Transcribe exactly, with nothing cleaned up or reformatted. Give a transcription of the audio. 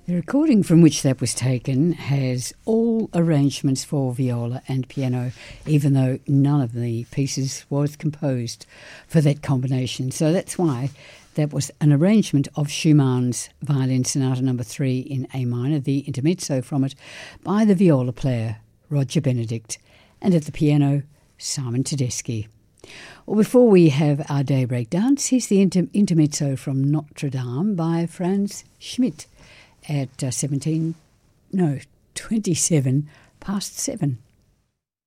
The recording from which that was taken has all arrangements for viola and piano, even though none of the pieces was composed for that combination. So that's why that was an arrangement of Schumann's Violin Sonata Number Three in A minor, the intermezzo from it, by the viola player Roger Benedict, and at the piano Simon Tedeschi. Well, before we have our daybreak dance, here's the inter- intermezzo from Notre Dame by Franz Schmidt at uh, seventeen, no, twenty-seven past seven.